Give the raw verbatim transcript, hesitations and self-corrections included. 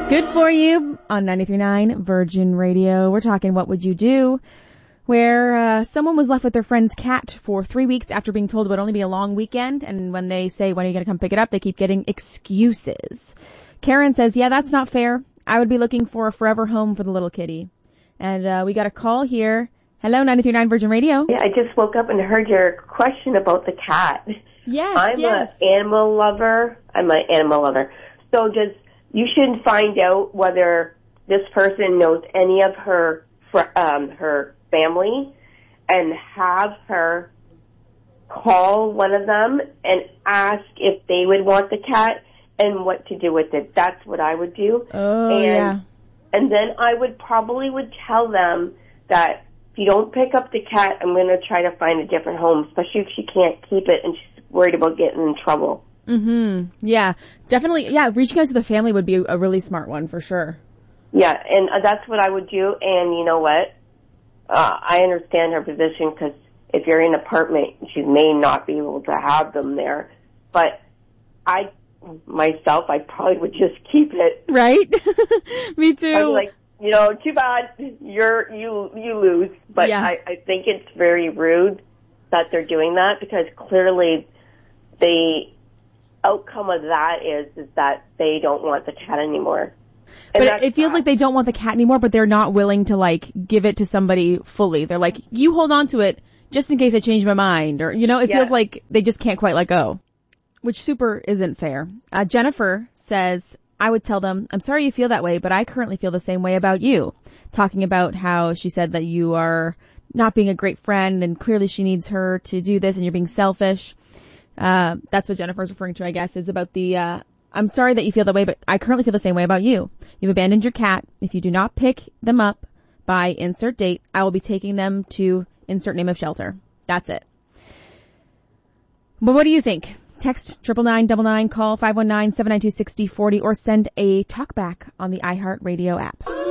Good for you on ninety-three point nine Virgin Radio. We're talking What Would You Do? Where uh, someone was left with their friend's cat for three weeks after being told it would only be a long weekend. And when they say, when are you going to come pick it up, they keep getting excuses. Karen says, yeah, that's not fair. I would be looking for a forever home for the little kitty. And uh, we got a call here. Hello, ninety-three point nine Virgin Radio. Yeah, I just woke up and heard your question about the cat. Yes, I'm yes. an animal lover. I'm an animal lover. So does you should find out whether this person knows any of her fr- um, her family and have her call one of them and ask if they would want the cat and what to do with it. That's what I would do. Oh, and, yeah. And then I would probably would tell them that if you don't pick up the cat, I'm going to try to find a different home, especially if she can't keep it and she's worried about getting in trouble. Mm-hmm. Yeah, definitely. Yeah, reaching out to the family would be a really smart one for sure. Yeah, and uh, that's what I would do. And you know what? Uh, I understand her position because if you're in an apartment, she may not be able to have them there. But I, myself, I probably would just keep it. Right? Me too. I was like, you know, too bad. You're you you lose. But yeah. I, I think it's very rude that they're doing that because clearly the outcome of that is is that they don't want the cat anymore. And but it feels sad. like they don't want the cat anymore, but they're not willing to, like, give it to somebody fully. They're like, you hold on to it just in case I change my mind. Or, you know, it yeah. feels like they just can't quite let go, which super isn't fair. Uh, Jennifer says, I would tell them, I'm sorry you feel that way, but I currently feel the same way about you. Talking about how she said that you are not being a great friend and clearly she needs her to do this and you're being selfish. Uh, that's what Jennifer's referring to, I guess, is about the, uh, I'm sorry that you feel that way, but I currently feel the same way about you. You've abandoned your cat. If you do not pick them up by insert date, I will be taking them to insert name of shelter. That's it. But what do you think? Text triple nine double nine, call five one nine, seven nine two, six zero four zero, or send a talkback on the iHeartRadio app.